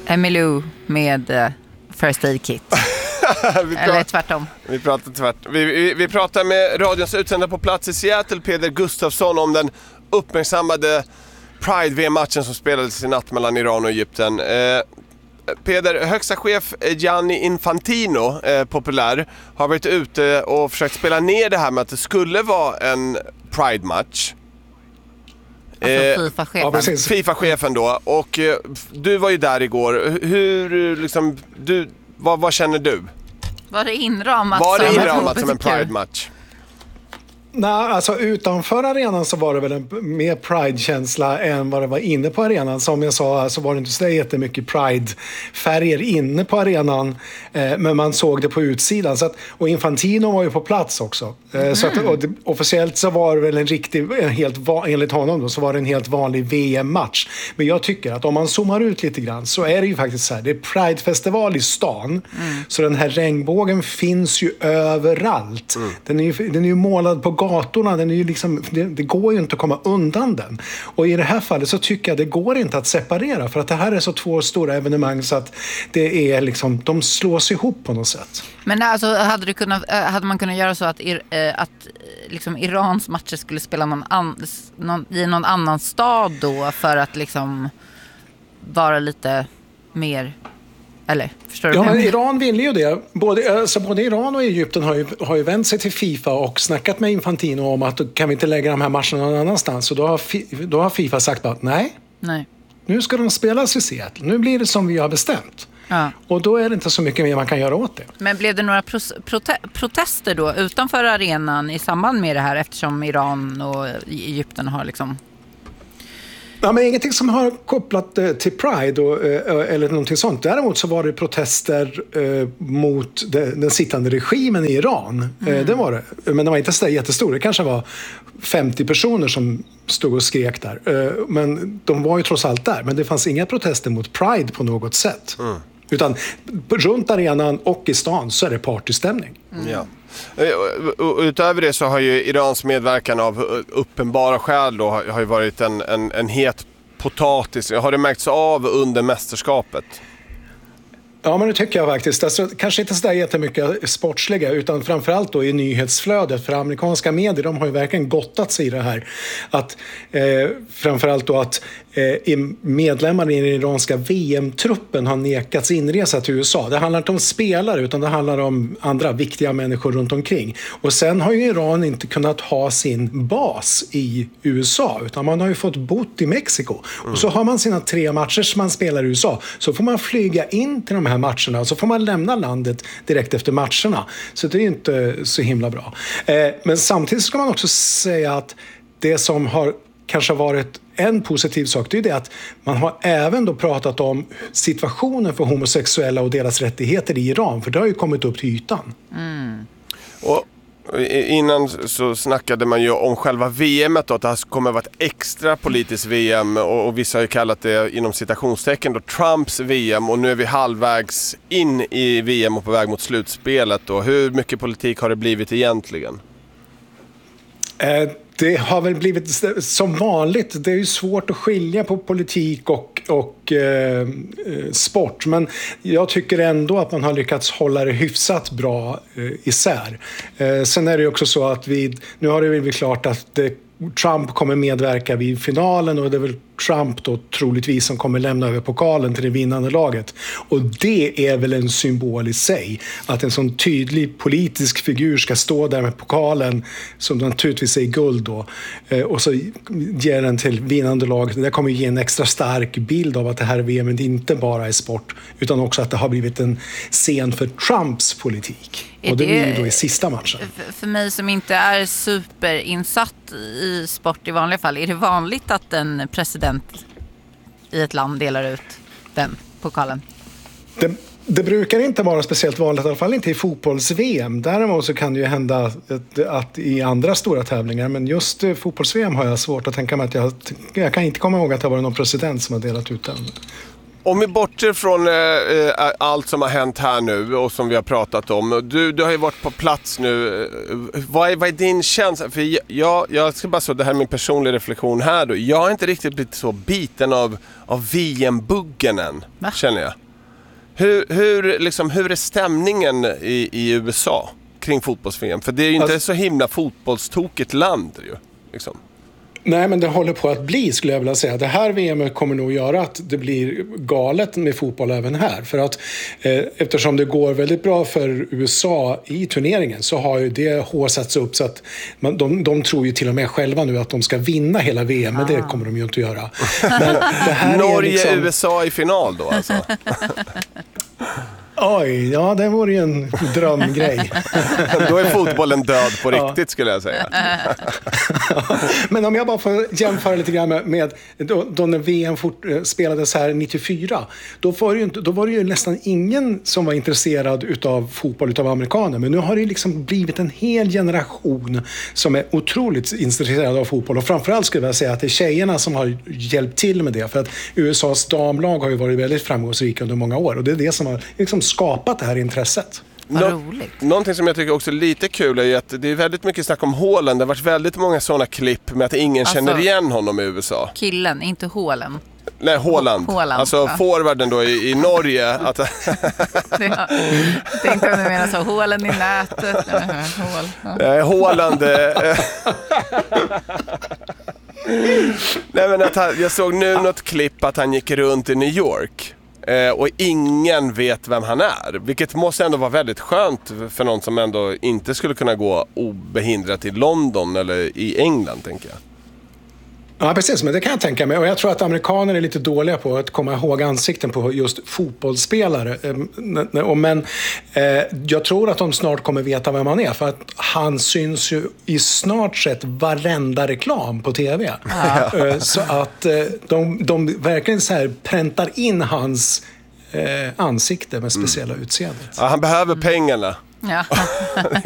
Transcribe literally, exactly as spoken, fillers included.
Emilio med uh, First Aid Kit. vi pratar, Eller tvärtom. Vi pratar tvärt. Vi, vi, vi pratar med radions utsända på plats i Seattle, Peder Gustafsson, om den uppmärksammade Pride-V M-matchen som spelades i natt mellan Iran och Egypten. Eh, Peder, högsta chef Gianni Infantino, eh, populär, har varit ute och försökt spela ner det här med att det skulle vara en Pride-match. Alltså FIFA-chefen. Ja, FIFA-chefen då. Och eh, du var ju där igår. Hur, liksom, du, vad, vad känner du? Var det inramat, var det som, inramat som en Pride-match? Nej, alltså utanför arenan så var det väl en mer Pride-känsla än vad det var inne på arenan. Som jag sa så var det inte så jättemycket Pride-färger inne på arenan, eh, men man såg det på utsidan. Så att, och Infantino var ju på plats också. Eh, mm. så att, och det, officiellt så var det väl en riktig, en helt, enligt honom då, så var det en helt vanlig V M-match. Men jag tycker att om man zoomar ut lite grann så är det ju faktiskt så här, det är Pride-festival i stan. Mm. Så den här regnbågen finns ju överallt. Mm. Den är ju, den är ju målad på gatorna, den är ju liksom, det, det går ju inte att komma undan den. Och i det här fallet så tycker jag det går inte att separera, för att det här är så två stora evenemang så att det är liksom, de slås ihop på något sätt. Men alltså, hade, du kunnat, hade man kunnat göra så att, att liksom Irans matcher skulle spela någon an, någon, i någon annan stad då, för att liksom vara lite mer... Eller, förstår du? Ja, men Iran vill ju det. Både, alltså både Iran och Egypten har ju, har ju vänt sig till FIFA och snackat med Infantino om att kan vi inte lägga de här matcherna någon annanstans. Och då har, då har FIFA sagt att nej, nej, nu ska de spelas i Seattle. Nu blir det som vi har bestämt. Ja. Och då är det inte så mycket mer man kan göra åt det. Men blev det några pro- prote- protester då utanför arenan i samband med det här, eftersom Iran och Egypten har liksom... Ja, men ingenting som har kopplat eh, till Pride och, eh, eller någonting sånt. Däremot så var det protester eh, mot de, den sittande regimen i Iran. Mm. Eh, det var det. Men det var inte så jättestor. Det kanske var femtio personer som stod och skrek där. Eh, men de var ju trots allt där. Men det fanns inga protester mot Pride på något sätt. Mm. Utan runt arenan och i stan så är det partystämning. Mm. Ja. Utöver det så har ju Irans medverkan av uppenbara skäl då har ju varit en, en, en het potatis. Har det märkts av under mästerskapet? Ja, men det tycker jag faktiskt. Alltså, kanske inte så där jättemycket sportsliga, utan framförallt då i nyhetsflödet. För amerikanska medier, de har ju verkligen gottat sig i det här. Att, eh, framförallt då att eh, medlemmar i den iranska V M-truppen har nekats inresa till U S A. Det handlar inte om spelare, utan det handlar om andra viktiga människor runt omkring. Och sen har ju Iran inte kunnat ha sin bas i U S A, utan man har ju fått bott i Mexiko. Mm. Och så har man sina tre matcher som man spelar i U S A. Så får man flyga in till de här matcherna och så får man lämna landet direkt efter matcherna. Så det är inte så himla bra. Eh, men samtidigt ska man också säga att det som har kanske varit en positiv sak, det är det att man har även då pratat om situationen för homosexuella och deras rättigheter i Iran, för det har ju kommit upp till ytan. Mm. Och innan så snackade man ju om själva V M då, att det kommer att vara ett extra politiskt V M, och, och vissa har ju kallat det inom citationstecken då Trumps V M, och nu är vi halvvägs in i V M och på väg mot slutspelet då. Hur mycket politik har det blivit egentligen? Eh, det har väl blivit som vanligt. Det är ju svårt att skilja på politik och, och eh, sport, men jag tycker ändå att man har lyckats hålla det hyfsat bra eh, isär. Eh, sen är det ju också så att vi, nu har det blivit klart att det, Trump kommer medverka vid finalen, och det är väl Trump då troligtvis som kommer lämna över pokalen till det vinnande laget. Och det är väl en symbol i sig, att en sån tydlig politisk figur ska stå där med pokalen, som naturligtvis är guld då, och så ger den till vinnande laget. Det kommer ge en extra stark bild av att det här V M inte bara är sport, utan också att det har blivit en scen för Trumps politik. Är och det, det blir ju då det, i sista matchen. För mig som inte är superinsatt i sport i vanliga fall, är det vanligt att en president i ett land delar ut den pokalen? Det, det brukar inte vara speciellt vanligt, i alla fall inte i fotbolls-V M. Däremot så kan det ju hända att, att i andra stora tävlingar, men just fotbolls-V M har jag svårt att tänka mig att jag, jag kan inte komma ihåg att det var någon president som har delat ut den. Om vi bortser från eh, allt som har hänt här nu och som vi har pratat om. Du, du har ju varit på plats nu. Vad är, vad är din känsla? För jag, jag ska bara så, det här är min personliga reflektion här då. Jag har inte riktigt blivit så biten av, av V M-buggen än, Va? känner jag. Hur, hur, liksom, hur är stämningen i, i U S A kring fotbolls-V M? För det är ju inte alltså, så himla fotbollstokigt land ju, liksom. Nej, men det håller på att bli, skulle jag vilja säga. Det här V M kommer nog göra att det blir galet med fotboll även här. För att eh, eftersom det går väldigt bra för U S A i turneringen så har ju det håsats upp så att man, de, de tror ju till och med själva nu att de ska vinna hela V M, men det kommer de ju inte att göra. Men det här Norge, är liksom... U S A i final då alltså? Oj, ja det vore ju en drömgrej. Då är fotbollen död på riktigt, ja. skulle jag säga. Men om jag bara får jämföra lite grann med, med då, då när V M fort, spelades här nittiofyra, då var, det ju, då var det ju nästan ingen som var intresserad utav fotboll utav amerikaner. Men nu har det liksom blivit en hel generation som är otroligt intresserad av fotboll. Och framförallt skulle jag säga att det är tjejerna som har hjälpt till med det. För att U S A:s damlag har ju varit väldigt framgångsrika under många år. Och det är det som har liksom skapat det här intresset. Nå- Någonting som jag tycker också är lite kul är ju att det är väldigt mycket snack om Haaland. Det har varit väldigt många sådana klipp med att ingen alltså, känner igen honom i U S A. Killen, inte Hålen. Nej, Haaland. Haaland alltså ja. forwarden då i, i Norge. Att... ja, tänkte om du menar så, Hålen i nätet. Hål, ja. Nej, Haaland... Nej, men att han, jag såg nu något klipp att han gick runt i New York. Eh, och ingen vet vem han är. Vilket måste ändå vara väldigt skönt för någon som ändå inte skulle kunna gå obehindrat till London eller i England, tänker jag. Ja, precis, men det kan jag tänka mig. Och jag tror att amerikaner är lite dåliga på att komma ihåg ansikten på just fotbollsspelare. Men eh, jag tror att de snart kommer veta vem han är. För att han syns ju i snart sett varenda reklam på tv. Ja. Så att eh, de, de verkligen så här präntar in hans eh, ansikte med speciella mm. utseendet. Ja, han behöver pengarna. Ja.